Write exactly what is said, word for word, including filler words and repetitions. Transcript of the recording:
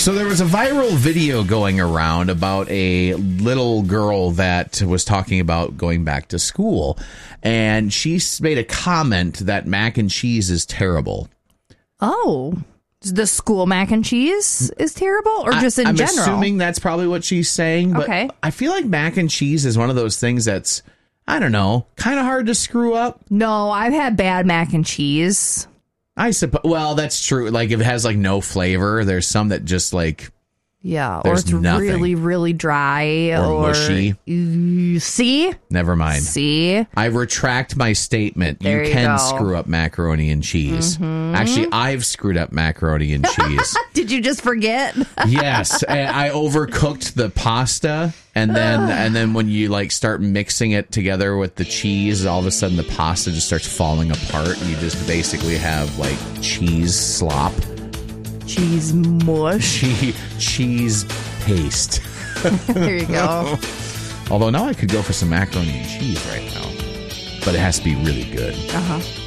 So there was a viral video going around about a little girl that was talking about going back to school, and she made a comment that mac and cheese is terrible. Oh, the school mac and cheese is terrible, or just in I, I'm general? I'm assuming that's probably what she's saying, but okay. I feel like mac and cheese is one of those things that's, I don't know, kind of hard to screw up. No, I've had bad mac and cheese. I suppose. Well, that's true. Like if it has like no flavor, there's some that just like yeah, or there's it's nothing. really really dry or, or mushy. You see, never mind. See, I retract my statement. There you you can go. screw up macaroni and cheese. Mm-hmm. Actually, I've screwed up macaroni and cheese. Did you just forget? Yes, I overcooked the pasta, and then and then when you like start mixing it together with the cheese, all of a sudden the pasta just starts falling apart, and you just basically have like cheese slop, cheese mush, cheese, cheese paste. There you go. Although now I could go for some macaroni and cheese right now, but it has to be really good. Uh huh.